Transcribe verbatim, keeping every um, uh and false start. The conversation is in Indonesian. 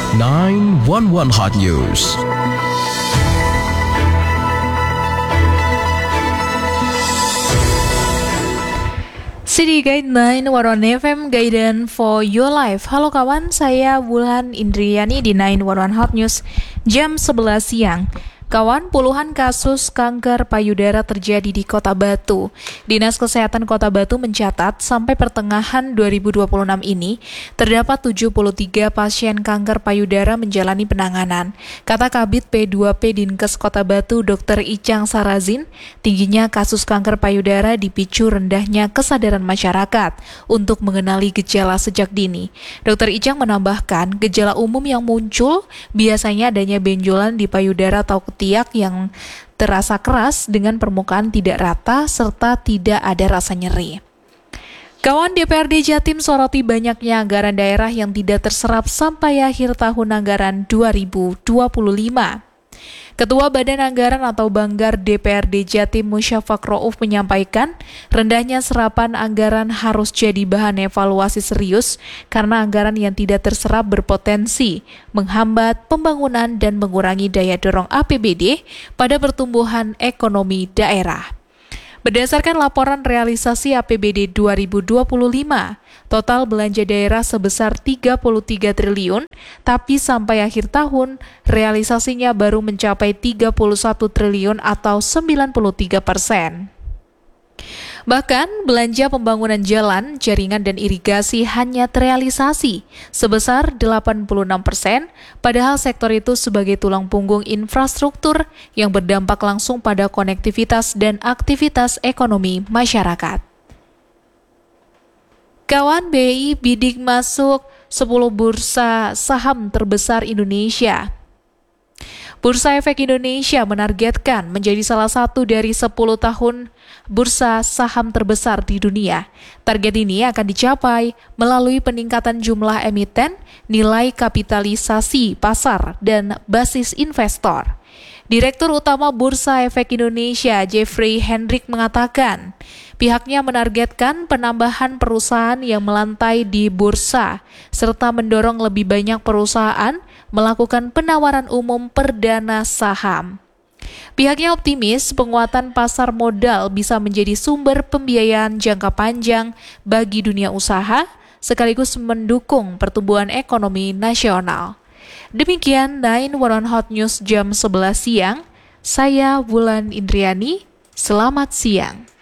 nine one one Hot News. City Guide nine one one F M Guidance for Your Life. Halo kawan, saya Wulan Indriani di nine one one Hot News jam sebelas siang. Kawan, puluhan kasus kanker payudara terjadi di Kota Batu. Dinas Kesehatan Kota Batu mencatat sampai pertengahan dua ribu dua puluh enam ini terdapat tujuh puluh tiga pasien kanker payudara menjalani penanganan. Kata Kabid P dua P Dinkes Kota Batu Dokter Icang Sarazin, tingginya kasus kanker payudara dipicu rendahnya kesadaran masyarakat untuk mengenali gejala sejak dini. Dokter Icang menambahkan, gejala umum yang muncul biasanya adanya benjolan di payudara atau ketiak yang terasa keras dengan permukaan tidak rata serta tidak ada rasa nyeri. Kawan, D P R D Jatim soroti banyaknya anggaran daerah yang tidak terserap sampai akhir tahun anggaran dua ribu dua puluh lima. Ketua Badan Anggaran atau Banggar D P R D Jatim Musyafaq Rauf menyampaikan, rendahnya serapan anggaran harus jadi bahan evaluasi serius karena anggaran yang tidak terserap berpotensi menghambat pembangunan dan mengurangi daya dorong A P B D pada pertumbuhan ekonomi daerah. Berdasarkan laporan realisasi A P B D dua ribu dua puluh lima, total belanja daerah sebesar tiga puluh tiga triliun, tapi sampai akhir tahun realisasinya baru mencapai tiga puluh satu triliun atau sembilan puluh tiga persen. Bahkan, belanja pembangunan jalan, jaringan dan irigasi hanya terrealisasi sebesar delapan puluh enam persen, padahal sektor itu sebagai tulang punggung infrastruktur yang berdampak langsung pada konektivitas dan aktivitas ekonomi masyarakat. Kawan, B I bidik masuk sepuluh bursa saham terbesar Indonesia. Bursa Efek Indonesia menargetkan menjadi salah satu dari sepuluh tahun bursa saham terbesar di dunia. Target ini akan dicapai melalui peningkatan jumlah emiten, nilai kapitalisasi pasar, dan basis investor. Direktur Utama Bursa Efek Indonesia, Jeffrey Hendrik, mengatakan pihaknya menargetkan penambahan perusahaan yang melantai di bursa, serta mendorong lebih banyak perusahaan melakukan penawaran umum perdana saham. Pihaknya optimis penguatan pasar modal bisa menjadi sumber pembiayaan jangka panjang bagi dunia usaha, sekaligus mendukung pertumbuhan ekonomi nasional. Demikian nine one one Hot News jam sebelas siang, saya Wulan Indriani, selamat siang.